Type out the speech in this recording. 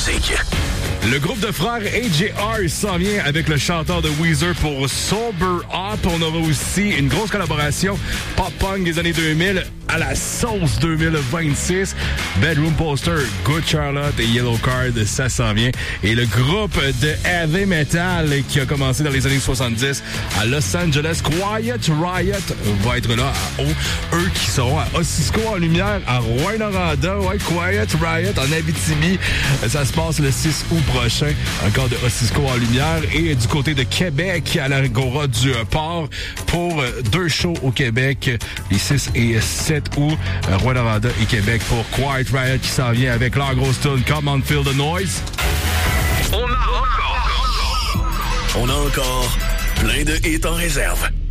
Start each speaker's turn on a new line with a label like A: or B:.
A: musique.
B: Le groupe de frères AJR s'en vient avec le chanteur de Weezer pour Sober Up. On aura aussi une grosse collaboration pop-punk des années 2000 à la sauce 2026. Bedroom Poster, Good Charlotte et Yellow Card, ça s'en vient. Et le groupe de heavy metal qui a commencé dans les années 70 à Los Angeles, Quiet Riot, va être là à eux qui seront à Ossisco en lumière, à Rouyn-Noranda, ouais, Quiet Riot en Abitibi. Ça se passe le 6 août prochain, encore de Ossisco en lumière. Et du côté de Québec, à l'Agora du Port, pour 2 shows au Québec, les 6 et 7 août, Rouyn-Noranda et Québec pour Quiet Riot qui s'en vient avec leur grosse tune Come On Feel the Noise.
A: On a encore plein de hits en réserve.